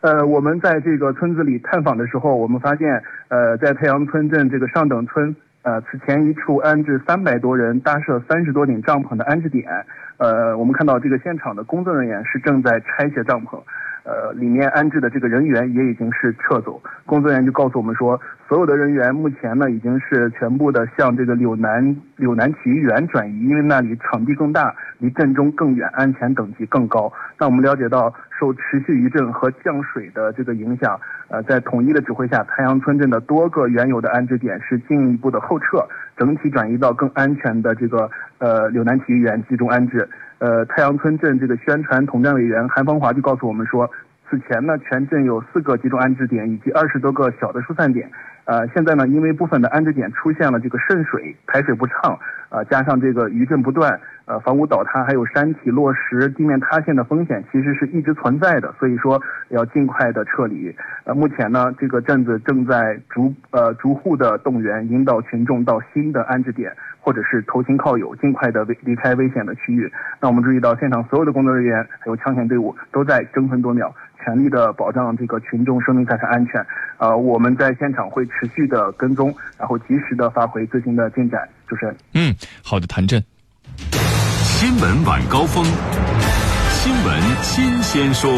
我们在这个村子里探访的时候，我们发现，在太阳村镇这个上等村，此前一处安置300多人、搭设30多顶帐篷的安置点，我们看到这个现场的工作人员是正在拆卸帐篷。里面安置的这个人员也已经是撤走，工作人员就告诉我们说，所有的人员目前呢已经是全部的向这个柳南体育园转移，因为那里场地更大，离镇中更远，安全等级更高。那我们了解到，受持续余震和降水的这个影响，在统一的指挥下，太阳村镇的多个原有的安置点是进一步的后撤，整体转移到更安全的这个柳南体育园集中安置。太阳村镇这个宣传统战委员韩芳华就告诉我们说，此前呢，全镇有4个集中安置点以及20多个小的疏散点。现在呢，因为部分的安置点出现了这个渗水、排水不畅，加上这个余震不断，房屋倒塌还有山体落石、地面塌陷的风险其实是一直存在的，所以说要尽快的撤离。目前呢，这个镇子正在逐户的动员，引导群众到新的安置点，或者是投亲靠友，尽快的离开危险的区域。那我们注意到，现场所有的工作人员还有抢险队伍都在争分夺秒，全力的保障这个群众生命财产安全。我们在现场会持续的跟踪，然后及时的发回最新的进展。主持人， 好的，谭震。 新闻晚高峰，新闻新鲜说。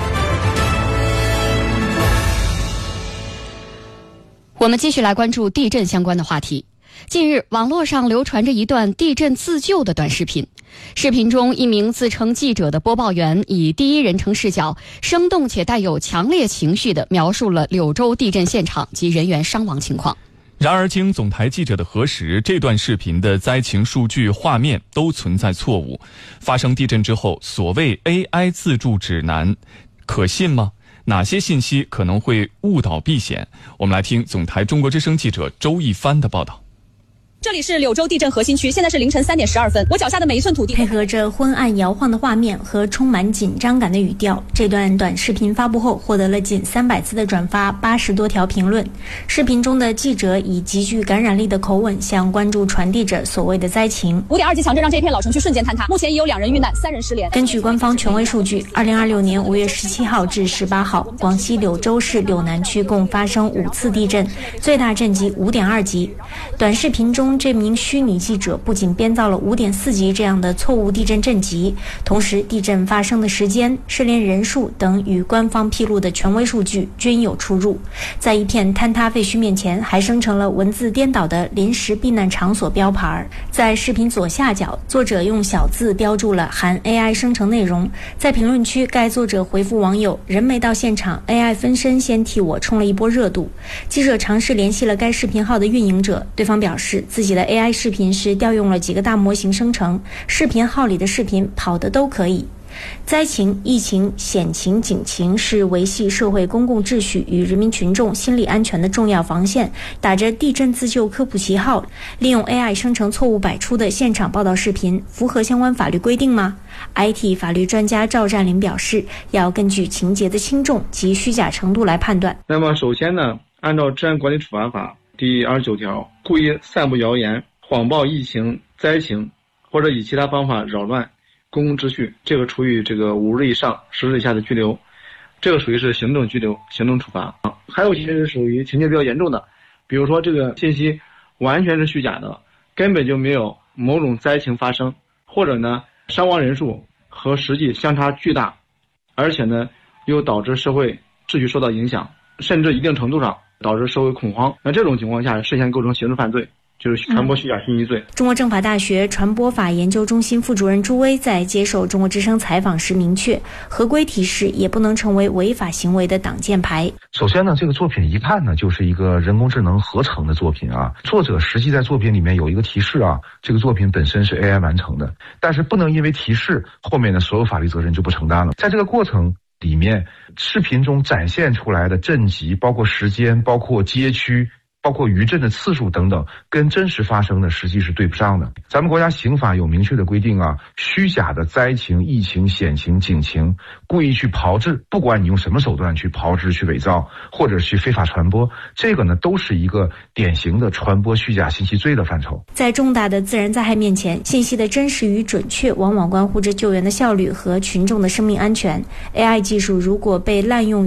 我们继续来关注地震相关的话题。近日，网络上流传着一段地震自救的短视频。视频中，一名自称记者的播报员以第一人称视角，生动且带有强烈情绪地描述了柳州地震现场及人员伤亡情况。 然而，经总台记者的核实，这段视频的灾情数据、画面都存在错误。发生地震之后，所谓 AI 自助指南可信吗？哪些信息可能会误导避险？我们来听总台中国之声记者周一帆的报道。 这里是柳州地震核心区，现在是凌晨3点12分。我脚下的每一寸土地， 配合着昏暗摇晃的画面和充满紧张感的语调，这段短视频发布后获得了近300次的转发，80多条评论。视频中的记者以极具感染力的口吻向观众传递着所谓的灾情。 5.2级强震让这片老城区瞬间坍塌，目前已有2人遇难，3人失联。 根据官方权威数据，2026年5月17号至18号，广西柳州市柳南区共发生5次地震，最大震级5.2级。短视频中这名虚拟记者不仅编造了5.4级这样的错误地震震级，同时地震发生的时间、失联人数等与官方披露的权威数据均有出入。在一片坍塌废墟面前，还生成了文字颠倒的临时避难场所标牌。在视频左下角，作者用小字标注了含 AI 生成内容。在评论区，该作者回复网友：人没到现场， AI 分身先替我冲了一波热度。记者尝试联系了该视频号的运营者，对方表示自己的 AI 视频是调用了几个大模型生成，视频号里的视频跑的都可以。灾情、疫情、险情、警情是维系社会公共秩序与人民群众心理安全的重要防线。打着地震自救科普旗号，利用 AI 生成错误百出的现场报道视频，符合相关法律规定吗？ IT 法律专家赵占林表示，要根据情节的轻重及虚假程度来判断。 那么首先呢，按照治安管理处罚法第29条，故意散布谣言、谎报疫情、灾情，或者以其他方法扰乱公共秩序，这个处以5日以上10日以下的拘留，这个属于是行政拘留、行政处罚。还有一些是属于情节比较严重的，比如说这个信息完全是虚假的，根本就没有某种灾情发生，或者呢伤亡人数和实际相差巨大，而且呢又导致社会秩序受到影响，甚至一定程度上导致社会恐慌。那这种情况下涉嫌构成刑事犯罪，就是传播虚假信息罪。 中国政法大学传播法研究中心副主任朱威在接受中国之声采访时明确，合规提示也不能成为违法行为的挡箭牌。 首先呢，这个作品一看呢就是一个人工智能合成的作品啊，作者实际在作品里面有一个提示啊，这个作品本身是 AI 完成的，但是不能因为提示后面的所有法律责任就不承担了。在这个过程里面，视频中展现出来的震级，包括时间，包括街区，包括余震的次数等等，跟真实发生的实际是对不上的。咱们国家刑法有明确的规定啊，虚假的灾情、疫情、险情、警情，故意去炮制，不管你用什么手段去炮制、去伪造，或者去非法传播，这个呢都是一个典型的传播虚假信息罪的范畴。 在重大的自然灾害面前，信息的真实与准确往往关乎着救援的效率和群众的生命安全。AI 技术如果被滥用